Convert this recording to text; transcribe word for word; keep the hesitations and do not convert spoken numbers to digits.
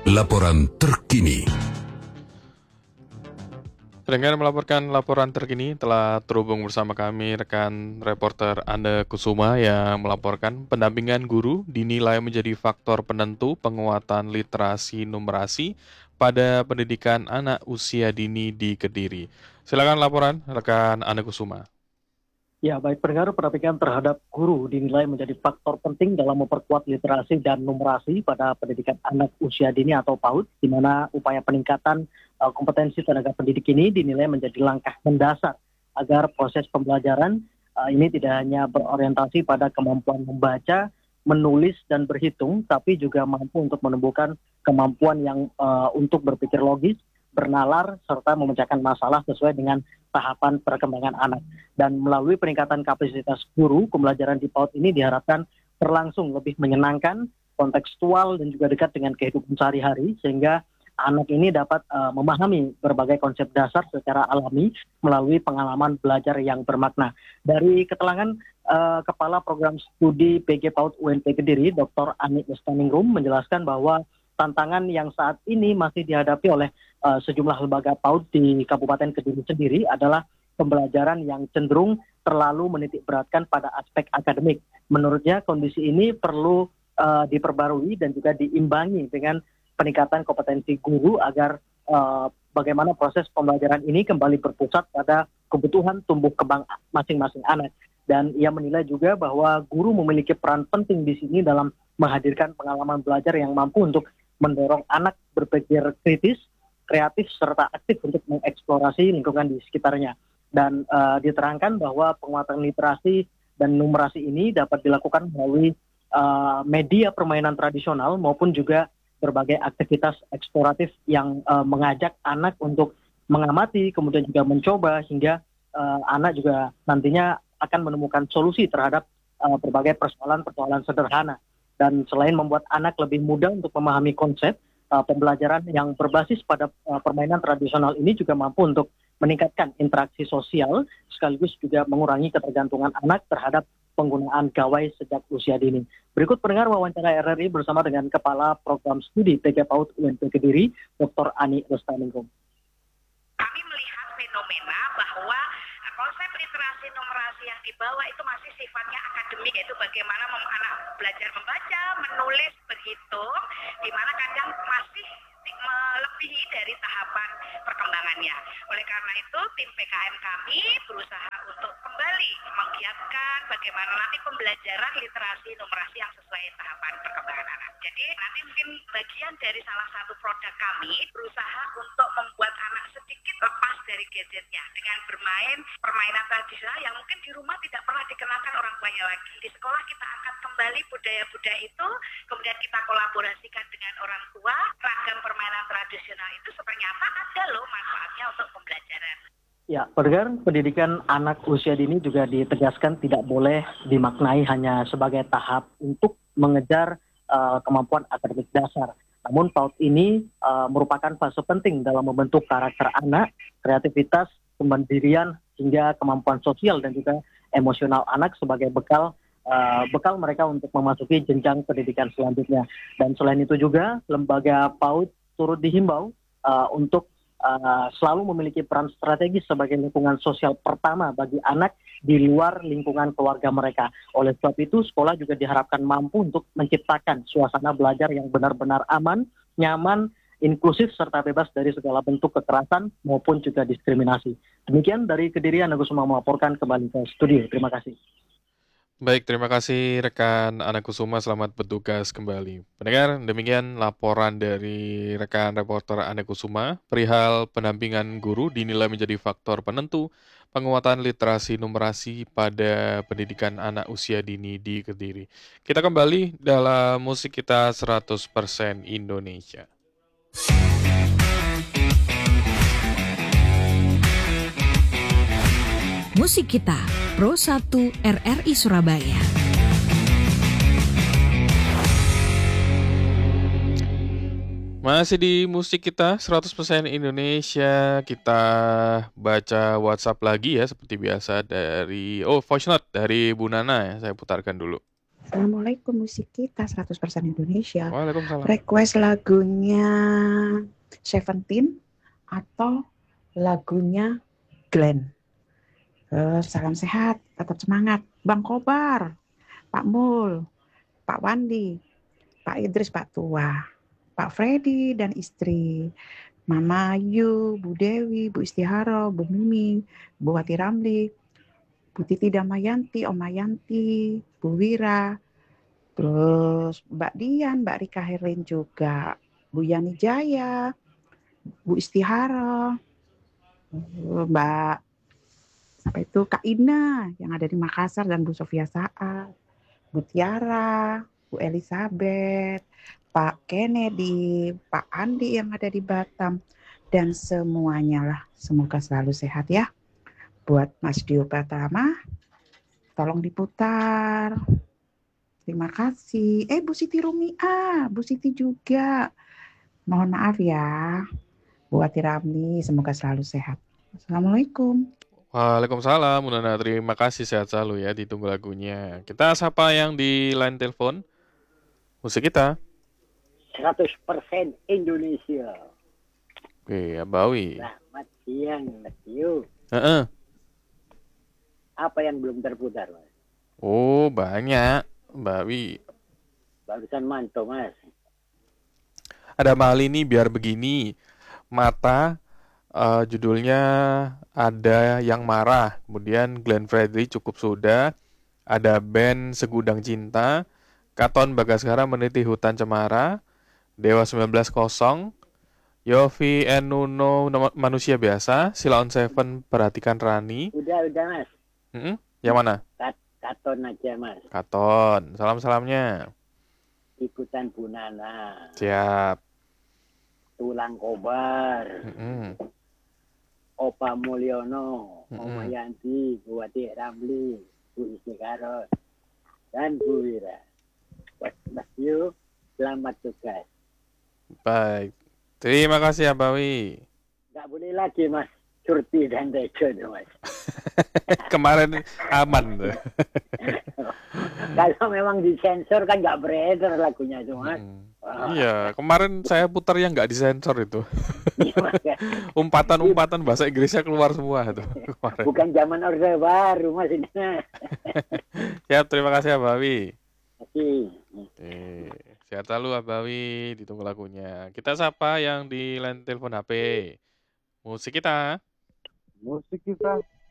Laporan terkini. Dengan melaporkan laporan terkini telah terhubung bersama kami rekan reporter Ane Kusuma yang melaporkan pendampingan guru dinilai menjadi faktor penentu penguatan literasi numerasi pada pendidikan anak usia dini di Kediri. Silakan laporan rekan Ane Kusuma. Ya, baik pendengar, pendampingan terhadap guru dinilai menjadi faktor penting dalam memperkuat literasi dan numerasi pada pendidikan anak usia dini atau PAUD, di mana upaya peningkatan uh, kompetensi tenaga pendidik ini dinilai menjadi langkah mendasar agar proses pembelajaran uh, ini tidak hanya berorientasi pada kemampuan membaca, menulis, dan berhitung, tapi juga mampu untuk menumbuhkan kemampuan yang uh, untuk berpikir logis, bernalar, serta memecahkan masalah sesuai dengan tahapan perkembangan anak. Dan melalui peningkatan kapasitas guru, pembelajaran di PAUD ini diharapkan berlangsung lebih menyenangkan, kontekstual, dan juga dekat dengan kehidupan sehari-hari, sehingga anak ini dapat uh, memahami berbagai konsep dasar secara alami melalui pengalaman belajar yang bermakna. Dari keterangan uh, Kepala Program Studi P G PAUD U N P Kediri, Doktor Ani Westaningrum, menjelaskan bahwa tantangan yang saat ini masih dihadapi oleh uh, sejumlah lembaga PAUD di Kabupaten Kediri sendiri adalah pembelajaran yang cenderung terlalu menitik beratkan pada aspek akademik. Menurutnya kondisi ini perlu uh, diperbarui dan juga diimbangi dengan peningkatan kompetensi guru agar uh, bagaimana proses pembelajaran ini kembali berpusat pada kebutuhan tumbuh kembang masing-masing anak. Dan ia menilai juga bahwa guru memiliki peran penting di sini dalam menghadirkan pengalaman belajar yang mampu untuk mendorong anak berpikir kritis, kreatif, serta aktif untuk mengeksplorasi lingkungan di sekitarnya. Dan uh, diterangkan bahwa penguatan literasi dan numerasi ini dapat dilakukan melalui uh, media permainan tradisional maupun juga berbagai aktivitas eksploratif yang uh, mengajak anak untuk mengamati, kemudian juga mencoba, hingga uh, anak juga nantinya akan menemukan solusi terhadap uh, berbagai persoalan-persoalan sederhana. Dan selain membuat anak lebih mudah untuk memahami konsep, uh, pembelajaran yang berbasis pada uh, permainan tradisional ini juga mampu untuk meningkatkan interaksi sosial, sekaligus juga mengurangi ketergantungan anak terhadap penggunaan gawai sejak usia dini. Berikut pendengar wawancara R R I bersama dengan Kepala Program Studi P G PAUD U N P Kediri, Doktor Ani Westaningrum. Kami melihat fenomena bahwa konsep literasi numerasi yang dibawa itu masih sifatnya akademik, yaitu bagaimana mem- anak belajar membaca, menulis, berhitung, di mana kadang masih melebihi dari tahapan perkembangannya. Oleh karena itu, tim P K M kami berusaha untuk kembali menggiatkan bagaimana nanti pembelajaran literasi numerasi yang sesuai tahapan perkembangan anak. Jadi nanti mungkin bagian dari salah satu produk kami berusaha untuk membuat anak sedikit lepas dari gadgetnya dengan bermain permainan tradisional yang mungkin di rumah tidak pernah dikenalkan orang tuanya lagi. Di sekolah kita angkat kembali budaya-budaya itu, kemudian kita kolaborasikan dengan orang tua. Ragam permainan tradisional itu ternyata ada loh manfaatnya untuk pembelajaran. Ya, pendengar, pendidikan anak usia dini juga ditegaskan tidak boleh dimaknai hanya sebagai tahap untuk mengejar uh, kemampuan akademik dasar. Namun PAUD ini uh, merupakan fase penting dalam membentuk karakter anak, kreativitas, kemandirian, hingga kemampuan sosial dan juga emosional anak sebagai bekal uh, bekal mereka untuk memasuki jenjang pendidikan selanjutnya. Dan selain itu juga, lembaga PAUD turut dihimbau uh, untuk uh, selalu memiliki peran strategis sebagai lingkungan sosial pertama bagi anak di luar lingkungan keluarga mereka. Oleh sebab itu, sekolah juga diharapkan mampu untuk menciptakan suasana belajar yang benar-benar aman, nyaman, inklusif, serta bebas dari segala bentuk kekerasan maupun juga diskriminasi. Demikian dari Kediri, Ane Kusuma melaporkan kembali ke studio. Terima kasih. Baik, terima kasih rekan Ane Kusuma, selamat bertugas kembali. Pendengar, demikian laporan dari rekan reporter Ane Kusuma perihal pendampingan guru dinilai menjadi faktor penentu penguatan literasi numerasi pada pendidikan anak usia dini di Kediri. Kita kembali dalam musik kita seratus persen Indonesia. Musik Kita, Pro satu R R I Surabaya. Masih di musik kita seratus persen Indonesia, kita baca WhatsApp lagi ya seperti biasa dari oh voice note dari Bu Nana ya, saya putarkan dulu. Assalamualaikum, musik kita seratus persen Indonesia. Waalaikumsalam. Request lagunya Seventeen atau lagunya Glenn. Eh, salam sehat, tetap semangat. Bang Kobar, Pak Mul, Pak Wandi, Pak Idris, Pak Tua, Pak Freddy dan istri, Mama Ayu, Bu Dewi, Bu Istiharo, Bu Mimi, Bu Wati Ramli, Bu Titi Damayanti, Om Mayanti, Bu Wira, terus Mbak Dian, Mbak Rika Herlin juga, Bu Yani Jaya, Bu Istiharo, Mbak apa itu Kak Ina yang ada di Makassar dan Bu Sofia Saad, Bu Tiara, Bu Elizabeth, Pak Kennedy, Pak Andi yang ada di Batam, dan semuanya lah. Semoga selalu sehat ya. Buat Mas Dio Pratama, tolong diputar. Terima kasih. Eh, Bu Siti Rumia, Bu Siti juga. Mohon maaf ya. Bu Wati Ramli, semoga selalu sehat. Assalamualaikum. Waalaikumsalam, Bu Nana. Terima kasih, sehat selalu ya. Ditunggu lagunya. Kita sapa yang di line telepon. Musik kita. seratus persen Indonesia. Oke, Abawi. Selamat siang, Mas Yu. Heeh. Apa yang belum terputar, Mas? Oh, banyak, Mbak Wi. Barusan mantap, Mas. Ada Mahal ini biar begini. Mata, eh, judulnya ada yang marah. Kemudian Glenn Fredly cukup sudah. Ada band Segudang Cinta. Katon Bagaskara meniti hutan cemara. Dewa sembilan belas kosong. Yofi and Nuno nama- manusia biasa. Sila on Seven perhatikan Rani. Udah, udah, Mas. Mm-mm. Yang mana? Kat, katon aja, Mas. Katon. Salam-salamnya. Ikutan Bu Nana. Siap. Tulang Kobar. Mm-mm. Opa Mulyono. Mm-mm. Oma Yanti. Bu Wati Ramli. Bu Istikaro. Dan Bu Wira. Buat Mas Yu, selamat tugas. Baik. Terima kasih Abawi. Nggak boleh lagi, Mas. Curti dan Tejo, tuh, Mas. Kemarin aman tuh. Kalau memang disensor kan nggak beredar lagunya itu, Mas. Mm. Wah. Iya, kemarin saya putar yang nggak disensor itu. Iya, Mas. Umpatan-umpatan bahasa Inggrisnya keluar semua itu kemarin. Bukan zaman Orde Baru, Mas. Ini. Siap, terima kasih Abawi. Masih. Oke, sehat selalu Abawi, ditunggu lagunya. Kita sapa yang di line telepon H P. Musik kita. Musik kita